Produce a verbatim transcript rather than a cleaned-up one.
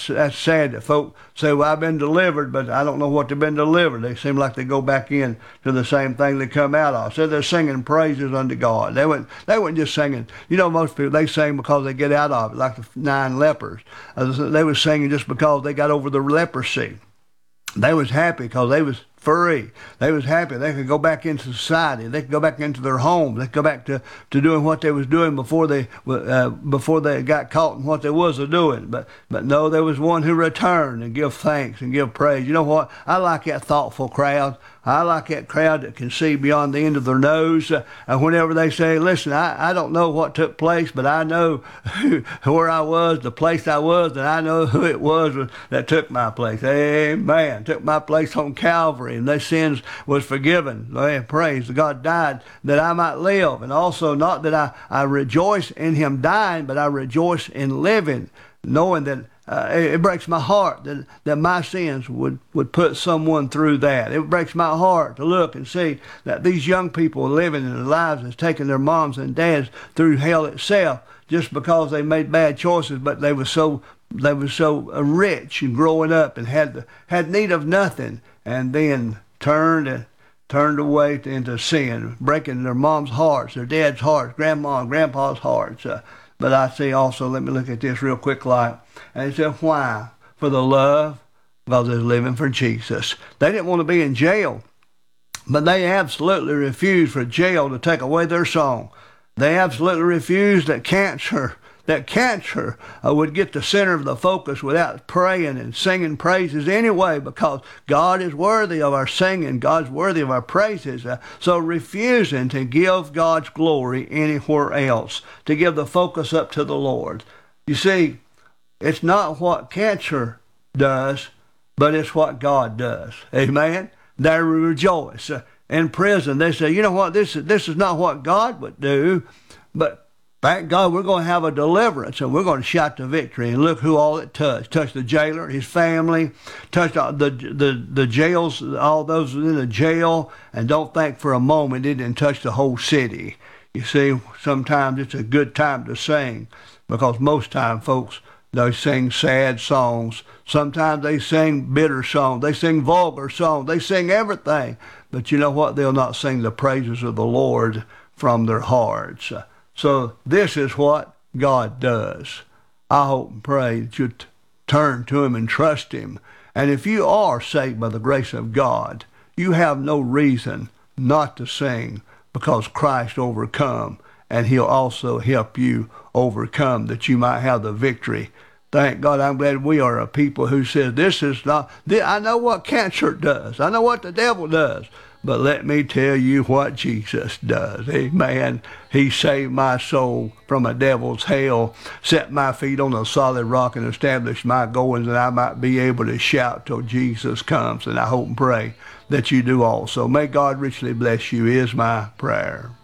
that's sad that folk say, well, I've been delivered, but I don't know what they've been delivered. They seem like they go back in to the same thing they come out of. So they're singing praises unto God. They weren't, they weren't just singing. You know, most people, they sing because they get out of it, like the nine lepers. Uh, they were singing just because they got over the leprosy. They was happy because they was free. They was happy. They could go back into society. They could go back into their homes. They could go back to, to doing what they was doing before they uh, before they got caught in what they was doing. But but no, there was one who returned and give thanks and give praise. You know what? I like that thoughtful crowd. I like that crowd that can see beyond the end of their nose. Uh, and whenever they say, listen, I, I don't know what took place, but I know who, where I was, the place I was, and I know who it was that took my place. Amen. Took my place on Calvary, and their sins was forgiven. Hey, praise God died that I might live. And also not that I, I rejoice in him dying, but I rejoice in living, knowing that Uh, it, it breaks my heart that, that my sins would, would put someone through that. It breaks my heart to look and see that these young people living in their lives has taken their moms and dads through hell itself just because they made bad choices, but they were so they were so uh, rich and growing up and had had need of nothing, and then turned and turned away to, into sin, breaking their mom's hearts, their dad's hearts, grandma and grandpa's hearts. Uh, But I see also, let me look at this real quick like, and it said, why? For the love, because they're living for Jesus. They didn't want to be in jail, but they absolutely refused for jail to take away their song. They absolutely refused that cancer, that cancer uh, would get the center of the focus without praying and singing praises anyway, because God is worthy of our singing. God's worthy of our praises. Uh, so refusing to give God's glory anywhere else, to give the focus up to the Lord. You see, it's not what cancer does, but it's what God does. Amen? They rejoice. Uh, in prison, they say, you know what, this is, this is not what God would do, but thank God we're going to have a deliverance, and we're going to shout to victory. And look who all it touched. Touched the jailer, his family, touched the, the, the jails, all those in the jail, and don't think for a moment it didn't touch the whole city. You see, sometimes it's a good time to sing, because most time, folks, they sing sad songs. Sometimes they sing bitter songs. They sing vulgar songs. They sing everything. But you know what? They'll not sing the praises of the Lord from their hearts. So this is what God does. I hope and pray that you turn to him and trust him. And if you are saved by the grace of God, you have no reason not to sing, because Christ overcome, and he'll also help you overcome, that you might have the victory. Thank God, I'm glad we are a people who says this is not, I know what cancer does. I know what the devil does. But let me tell you what Jesus does. Amen. He saved my soul from a devil's hell, set my feet on a solid rock, and established my goings, that I might be able to shout till Jesus comes. And I hope and pray that you do also. May God richly bless you is my prayer.